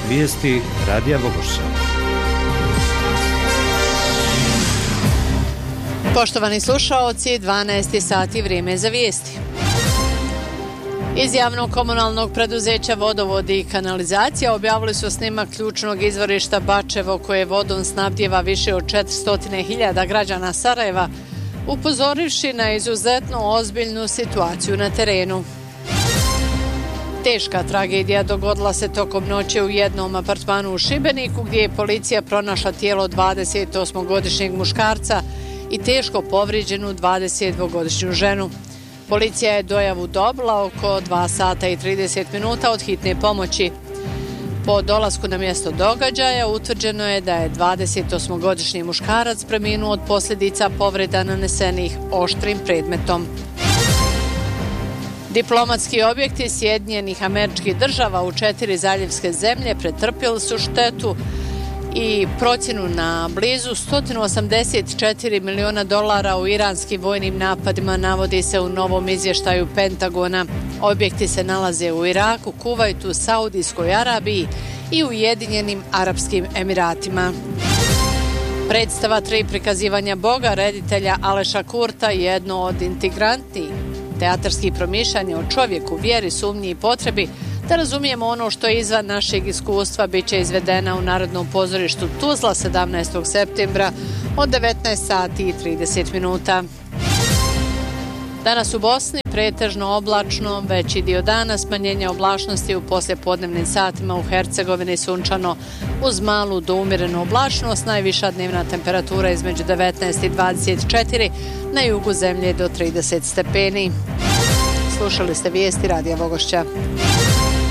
Vijesti Radija Vogošća. Poštovani slušaoci, 12 sati, vrijeme za vijesti. Iz javnog komunalnog preduzeća Vodovodi i kanalizacija objavili su snimak ključnog izvorišta Bačevo koje vodom snabdijeva više od 400.000 građana Sarajeva, upozorivši na izuzetno ozbiljnu situaciju na terenu. Teška tragedija dogodila se tokom noći u jednom apartmanu u Šibeniku gdje je policija pronašla tijelo 28-godišnjeg muškarca i teško povrijeđenu 22-godišnju ženu. Policija je dojavu dobila oko 2 sata i 30 minuta od hitne pomoći. Po dolasku na mjesto događaja utvrđeno je da je 28-godišnji muškarac preminuo od posljedica povreda nanesenih oštrim predmetom. Diplomatski objekti Sjedinjenih Američkih Država u 4 zaljevske zemlje pretrpjeli su štetu i procjenu na blizu $184 miliona u iranskim vojnim napadima, navodi se u novom izvještaju Pentagona. Objekti se nalaze u Iraku, Kuvajtu, Saudijskoj Arabiji i Ujedinjenim Arapskim Emiratima. Predstava 3 prikazivanja Boga reditelja Aleša Kurta, jedno od integrantnijih teatarskih promišljanja o čovjeku, vjeri, sumnji i potrebi da razumijemo ono što je izvan našeg iskustva, bit će izvedena u Narodnom pozorištu Tuzla 17. septembra od 19 sati i 30 minuta. Danas u Bosni pretežno oblačno, veći dio dana smanjenje oblačnosti u poslijepodnevnim satima, u Hercegovini sunčano uz malu do umjerenu oblačnost, najviša dnevna temperatura između 19 i 24, na jugu zemlje do 30 stepeni. Slušali ste vijesti Radija Vogošća.